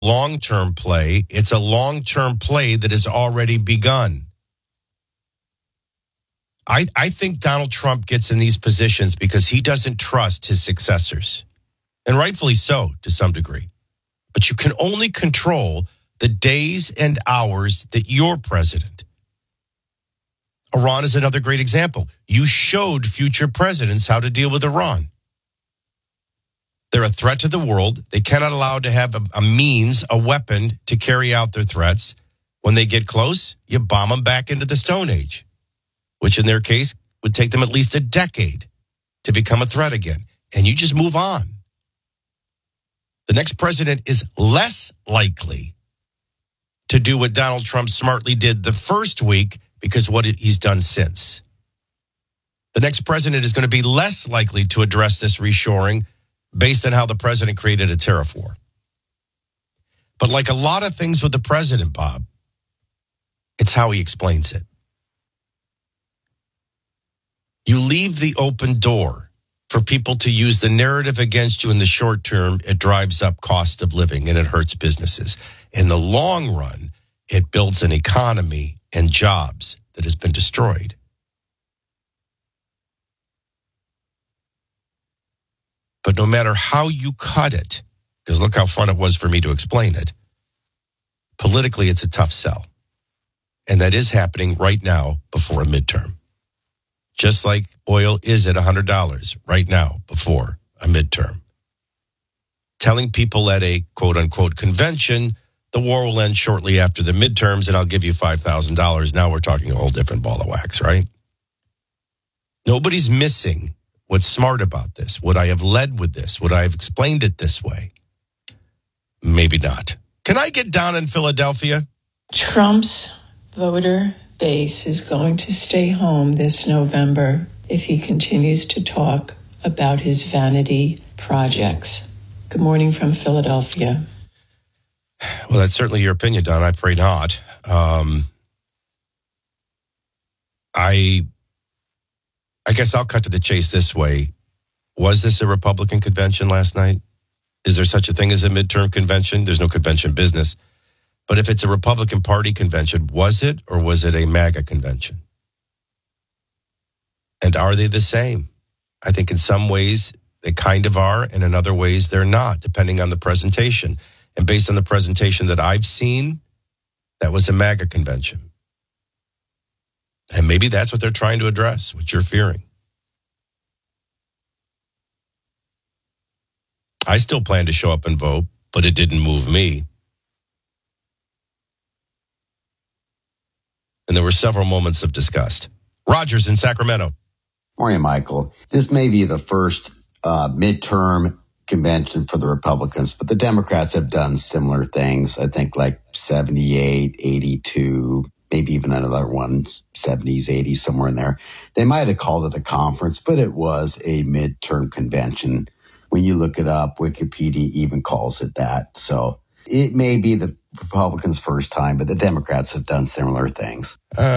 long-term play. It's a long-term play that has already begun. I think Donald Trump gets in these positions because he doesn't trust his successors. And rightfully so, to some degree. But you can only control the days and hours that you're president. Iran is another great example. You showed future presidents how to deal with Iran. They're a threat to the world. They cannot allow to have a means, a weapon to carry out their threats. When they get close, you bomb them back into the Stone Age, which in their case would take them at least a decade to become a threat again. And you just move on. The next president is less likely to do what Donald Trump smartly did the first week because what he's done since. The next president is going to be less likely to address this reshoring based on how the president created a tariff war. But like a lot of things with the president, Bob, it's how he explains it. You leave the open door for people to use the narrative against you in the short term. It drives up cost of living and it hurts businesses. In the long run, it builds an economy and jobs that has been destroyed. But no matter how you cut it, because look how fun it was for me to explain it, politically it's a tough sell. And that is happening right now before a midterm. Just like oil is at $100 right now before a midterm. Telling people at a quote-unquote convention, the war will end shortly after the midterms and I'll give you $5,000. Now we're talking a whole different ball of wax, right? Nobody's missing what's smart about this. Would I have led with this? Would I have explained it this way? Maybe not. Can I get down in Philadelphia? Trump's voter base is going to stay home this November if he continues to talk about his vanity projects. Good morning from Philadelphia. Well, that's certainly your opinion, Don. I pray not. I guess I'll cut to the chase this way. Was this a Republican convention last night? Is there such a thing as a midterm convention? There's no convention business. But if it's a Republican Party convention, was it or was it a MAGA convention? And are they the same? I think in some ways they kind of are, and in other ways they're not, depending on the presentation. And based on the presentation that I've seen, that was a MAGA convention. And maybe that's what they're trying to address, what you're fearing. I still plan to show up and vote, but it didn't move me. And there were several moments of disgust. Rogers in Sacramento. Morning, Michael. This may be the first midterm convention for the Republicans, but the Democrats have done similar things. I think like 78, 82, maybe even another one, 70s, 80s, somewhere in there. They might have called it a conference, but it was a midterm convention. When you look it up, Wikipedia even calls it that. So it may be the Republicans' first time, but the Democrats have done similar things.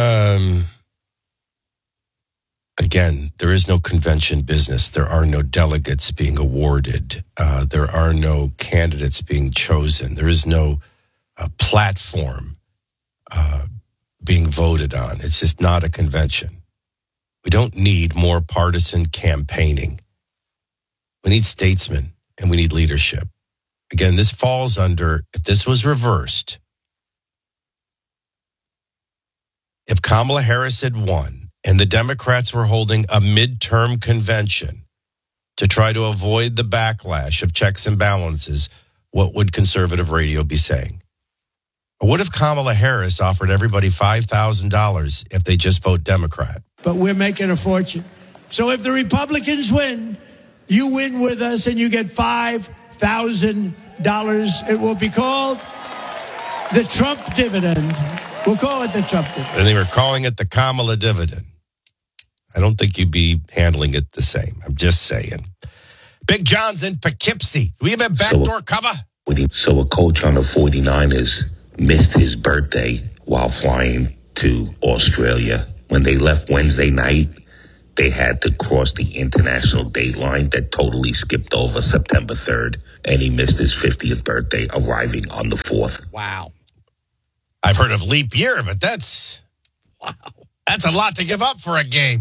Again, there is no convention business. There are no delegates being awarded. There are no candidates being chosen. There is no platform being voted on. It's just not a convention. We don't need more partisan campaigning. We need statesmen and we need leadership. Again, this falls under, if this was reversed, if Kamala Harris had won and the Democrats were holding a midterm convention to try to avoid the backlash of checks and balances, what would conservative radio be saying? Or what if Kamala Harris offered everybody $5,000 if they just vote Democrat? But we're making a fortune. So if the Republicans win, you win with us and you get $5,000. It will be called the Trump dividend. We'll call it the Trump dividend. And they were calling it the Kamala dividend. I don't think you'd be handling it the same. I'm just saying. Big John's in Poughkeepsie. Do we have a backdoor cover? So a coach on the 49ers missed his birthday while flying to Australia. When they left Wednesday night, they had to cross the international date line that totally skipped over September 3rd, and he missed his 50th birthday, arriving on the 4th. Wow. I've heard of leap year, but that's a lot to give up for a game.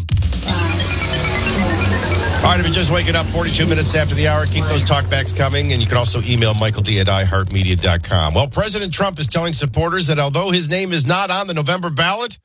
All right, if you're just waking up 42 minutes after the hour, keep those talkbacks coming. And you can also email Michael D at iHeartMedia.com. Well, President Trump is telling supporters that although his name is not on the November ballot,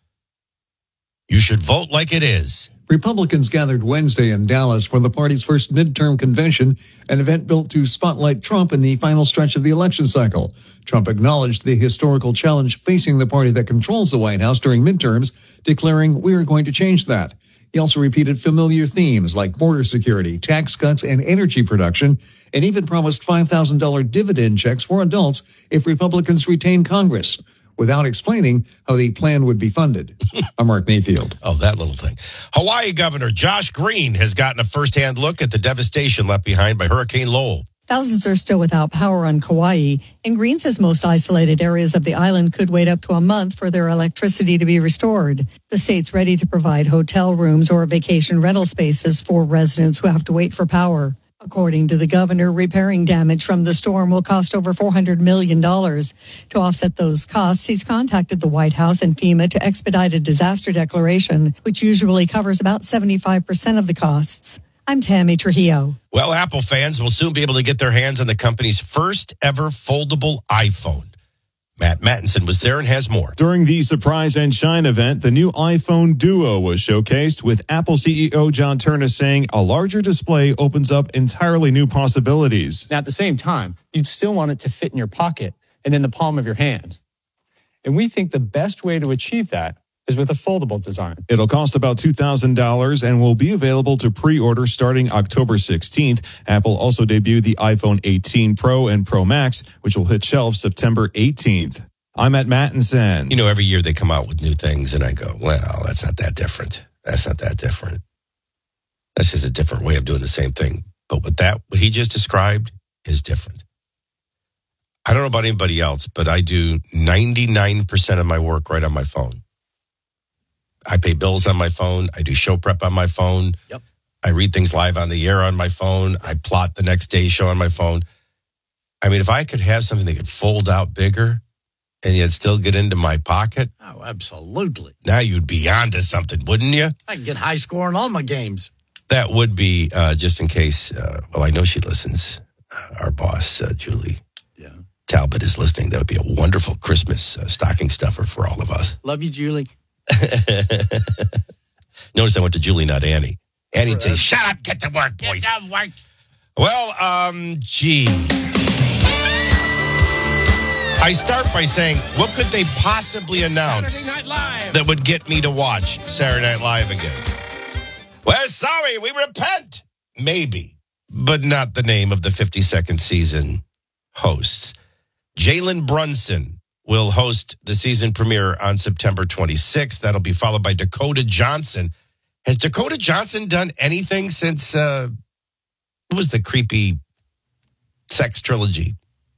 you should vote like it is. Republicans gathered Wednesday in Dallas for the party's first midterm convention, an event built to spotlight Trump in the final stretch of the election cycle. Trump acknowledged the historical challenge facing the party that controls the White House during midterms, declaring, "We are going to change that." He also repeated familiar themes like border security, tax cuts, and energy production, and even promised $5,000 dividend checks for adults if Republicans retain Congress, without explaining how the plan would be funded. I'm Mark Mayfield. Oh, that little thing. Hawaii Governor Josh Green has gotten a firsthand look at the devastation left behind by Hurricane Lowell. Thousands are still without power on Kauai, and Green says most isolated areas of the island could wait up to a month for their electricity to be restored. The state's ready to provide hotel rooms or vacation rental spaces for residents who have to wait for power. According to the governor, repairing damage from the storm will cost over $400 million. To offset those costs, he's contacted the White House and FEMA to expedite a disaster declaration, which usually covers about 75% of the costs. I'm Tammy Trujillo. Well, Apple fans will soon be able to get their hands on the company's first ever foldable iPhone. Matt Mattinson was there and has more. During the Surprise and Shine event, the new iPhone Duo was showcased, with Apple CEO John Turner saying a larger display opens up entirely new possibilities. Now, at the same time, you'd still want it to fit in your pocket and in the palm of your hand. And we think the best way to achieve that is with a foldable design. It'll cost about $2,000 and will be available to pre-order starting October 16th. Apple also debuted the iPhone 18 Pro and Pro Max, which will hit shelves September 18th. I'm at Mattinson. You know, every year they come out with new things, and I go, well, that's not that different. That's not that different. That's just a different way of doing the same thing. But what he just described is different. I don't know about anybody else, but I do 99% of my work right on my phone. I pay bills on my phone. I do show prep on my phone. Yep. I read things live on the air on my phone. I plot the next day's show on my phone. I mean, if I could have something that could fold out bigger and yet still get into my pocket. Oh, absolutely. Now you'd be onto something, wouldn't you? I can get high score in all my games. That would be, just in case, well, I know she listens. Our boss, Julie Talbot, is listening. That would be a wonderful Christmas stocking stuffer for all of us. Love you, Julie. Notice I went to Julie, not Annie. Annie says, "Shut up, get to work, boys." Get to work. Well, I start by saying, what could they possibly announce Saturday Night Live that would get me to watch Saturday Night Live again? We're sorry, we repent. Maybe, but not the name of the 52nd season hosts. Jalen Brunson will host the season premiere on September 26th. That'll be followed by Dakota Johnson. Has Dakota Johnson done anything since, what was the creepy sex trilogy?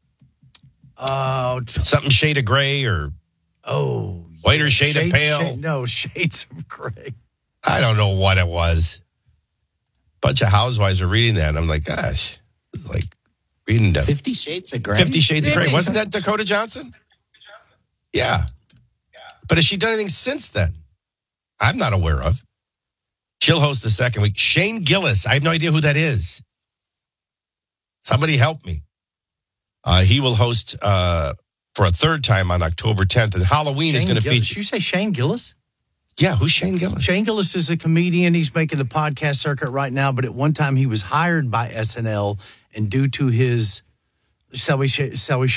Oh, something Shade of Gray or Whiter Shade of Pale? Shades of Gray. I don't know what it was. Bunch of housewives are reading that, and I'm like, gosh, like reading 50 Shades of Gray? 50 Shades of Gray. Wasn't that Dakota Johnson? Yeah. But has she done anything since then? I'm not aware of. She'll host the second week. Shane Gillis. I have no idea who that is. Somebody help me. He will host for a third time on October 10th. And Halloween is going to feature. Did you say Shane Gillis? Yeah, who's Shane Gillis? Shane Gillis is a comedian. He's making the podcast circuit right now. But at one time, he was hired by SNL. And due to his... Shall we say,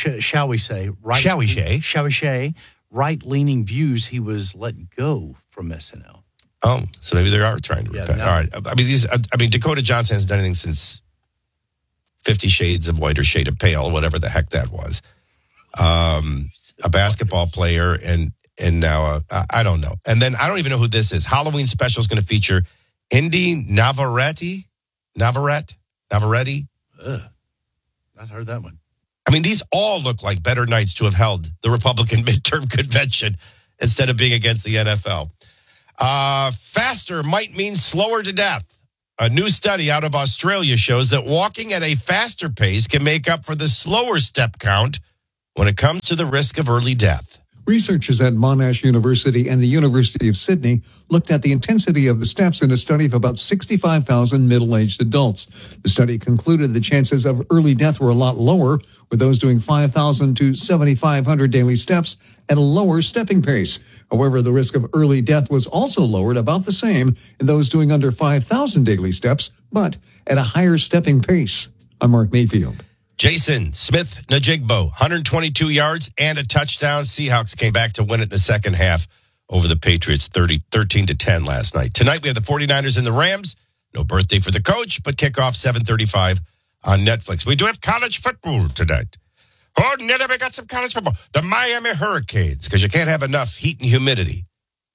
right-leaning views, he was let go from SNL. Oh, so maybe they are trying to repent. No. All right. I mean, Dakota Johnson hasn't done anything since 50 Shades of White or Shade of Pale, whatever the heck that was. A basketball player, and now I don't know. And then I don't even know who this is. Halloween special is going to feature Indy Navarrete. I've heard that one. I mean, these all look like better nights to have held the Republican midterm convention instead of being against the NFL. Faster might mean slower to death. A new study out of Australia shows that walking at a faster pace can make up for the slower step count when it comes to the risk of early death. Researchers at Monash University and the University of Sydney looked at the intensity of the steps in a study of about 65,000 middle-aged adults. The study concluded the chances of early death were a lot lower, with those doing 5,000 to 7,500 daily steps at a lower stepping pace. However, the risk of early death was also lowered about the same in those doing under 5,000 daily steps, but at a higher stepping pace. I'm Mark Mayfield. Jason Smith-Njigba, 122 yards and a touchdown. Seahawks came back to win it in the second half over the Patriots, 13-10 last night. Tonight we have the 49ers and the Rams. No birthday for the coach, but kickoff 7:35 on Netflix. We do have college football tonight. Oh, Netta, we got some college football. The Miami Hurricanes, because you can't have enough heat and humidity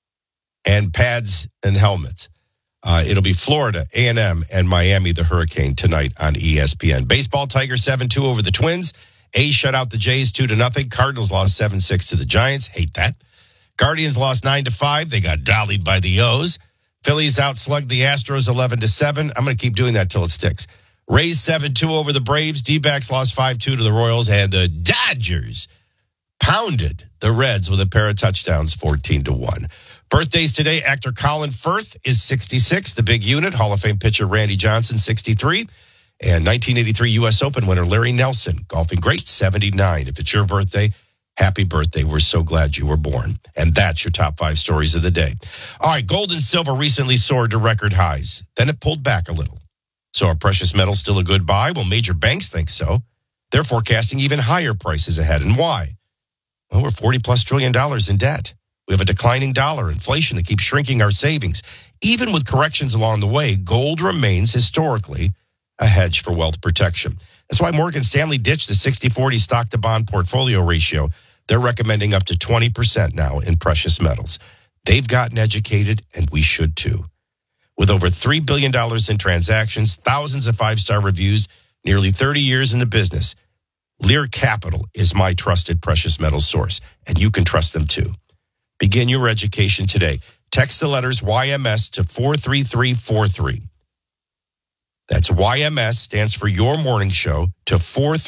and pads and helmets. It'll be Florida, A&M, and Miami, the Hurricane, tonight on ESPN. Baseball, Tigers 7-2 over the Twins. A's shut out the Jays 2-0. Cardinals lost 7-6 to the Giants. Hate that. Guardians lost 9-5. They got dollied by the O's. Phillies outslugged the Astros 11-7. I'm going to keep doing that till it sticks. Rays 7-2 over the Braves. D-backs lost 5-2 to the Royals. And the Dodgers pounded the Reds with a pair of touchdowns, 14-1. Birthdays today, actor Colin Firth is 66. The Big Unit, Hall of Fame pitcher Randy Johnson, 63. And 1983 U.S. Open winner Larry Nelson, golfing great, 79. If it's your birthday, happy birthday. We're so glad you were born. And that's your top 5 stories of the day. All right, gold and silver recently soared to record highs. Then it pulled back a little. So are precious metals still a good buy? Well, major banks think so. They're forecasting even higher prices ahead. And why? Well, we're $40+ trillion in debt. We have a declining dollar, inflation that keeps shrinking our savings. Even with corrections along the way, gold remains historically a hedge for wealth protection. That's why Morgan Stanley ditched the 60-40 stock-to-bond portfolio ratio. They're recommending up to 20% now in precious metals. They've gotten educated, and we should too. With over $3 billion in transactions, thousands of 5-star reviews, nearly 30 years in the business, Lear Capital is my trusted precious metals source, and you can trust them too. Begin your education today. Text the letters YMS to 43343. That's YMS, stands for Your Morning Show, to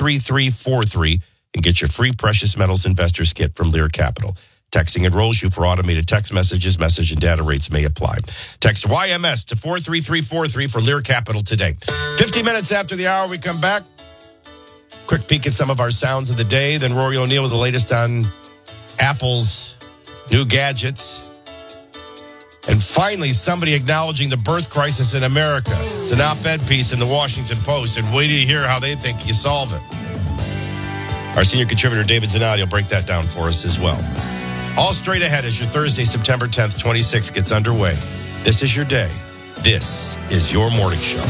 43343 and get your free precious metals investors kit from Lear Capital. Texting enrolls you for automated text messages. Message and data rates may apply. Text YMS to 43343 for Lear Capital today. 50 minutes after the hour, we come back. Quick peek at some of our sounds of the day. Then Rory O'Neill with the latest on Apple's new gadgets. And finally, somebody acknowledging the birth crisis in America. It's an op-ed piece in the Washington Post, and wait till you hear how they think you solve it. Our senior contributor, David Zanotti, will break that down for us as well. All straight ahead as your Thursday, September 10th, 26 gets underway. This is your day. This is your morning show.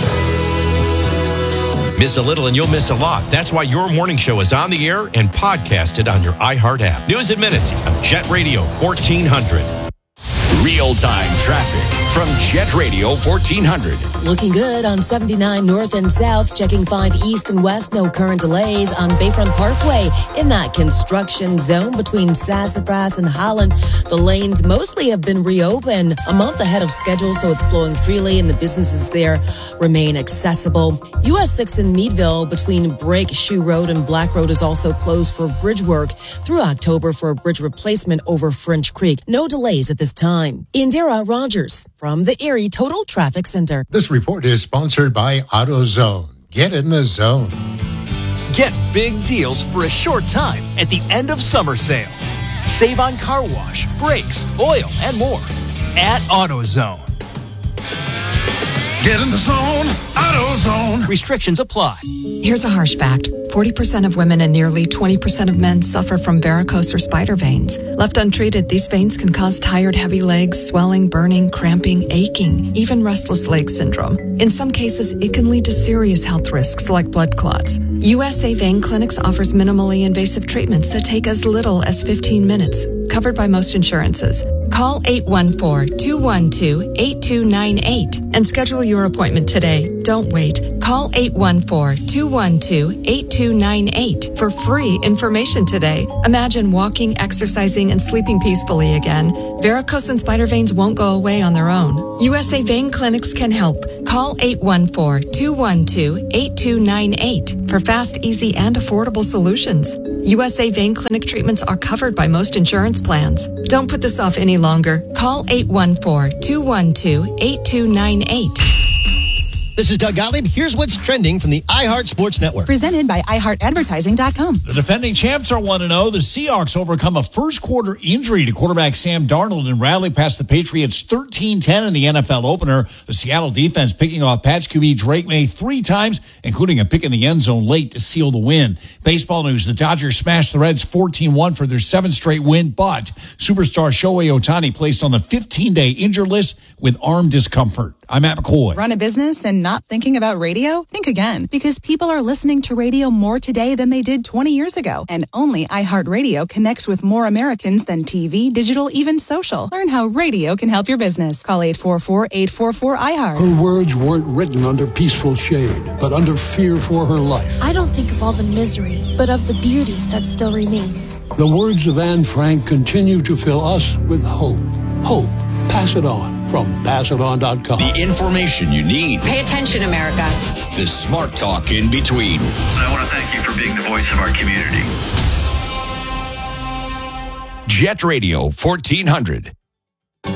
Miss a little and you'll miss a lot. That's why your morning show is on the air and podcasted on your iHeart app. News and Minutes on Jet Radio 1400. Real-time traffic from Jet Radio 1400. Looking good on 79 North and South, checking 5 East and West. No current delays on Bayfront Parkway in that construction zone between Sassafras and Holland. The lanes mostly have been reopened a month ahead of schedule, so it's flowing freely and the businesses there remain accessible. US 6 in Meadville between Brake Shoe Road and Black Road is also closed for bridge work through October for a bridge replacement over French Creek. No delays at this time. Indira Rogers from the Erie Total Traffic Center. This report is sponsored by AutoZone. Get in the zone. Get big deals for a short time at the end of summer sale. Save on car wash, brakes, oil, and more at AutoZone. Get in the zone, AutoZone. Restrictions apply. Here's a harsh fact. 40% of women and nearly 20% of men suffer from varicose or spider veins. Left untreated, these veins can cause tired, heavy legs, swelling, burning, cramping, aching, even restless leg syndrome. In some cases, it can lead to serious health risks like blood clots. USA Vein Clinics offers minimally invasive treatments that take as little as 15 minutes. covered by most insurances. Call 814-212-8298 and schedule your appointment today. Don't wait. Call 814-212-8298 for free information today. Imagine walking, exercising, and sleeping peacefully again. Varicose and spider veins won't go away on their own. USA Vein Clinics can help. Call 814-212-8298 for fast, easy, and affordable solutions. USA Vein Clinic treatments are covered by most insurance plans. Don't put this off any longer. Call 814-212-8298. This is Doug Gottlieb. Here's what's trending from the iHeart Sports Network. Presented by iHeartAdvertising.com. The defending champs are 1-0. The Seahawks overcome a first-quarter injury to quarterback Sam Darnold and rally past the Patriots 13-10 in the NFL opener. The Seattle defense picking off Pats QB Drake May 3 times, including a pick in the end zone late to seal the win. Baseball news, the Dodgers smashed the Reds 14-1 for their 7th straight win, but superstar Shohei Ohtani placed on the 15-day injured list with arm discomfort. I'm Matt McCoy. Run a business and not thinking about radio? Think again, because people are listening to radio more today than they did 20 years ago. And only iHeartRadio connects with more Americans than TV, digital, even social. Learn how radio can help your business. Call 844-844-iHeart. Her words weren't written under peaceful shade, but under fear for her life. I don't think of all the misery, but of the beauty that still remains. The words of Anne Frank continue to fill us with hope. Hope. Pass it on from PassItOn.com. The information you need. Pay attention, America. The smart talk in between. I want to thank you for being the voice of our community. Jet Radio 1400.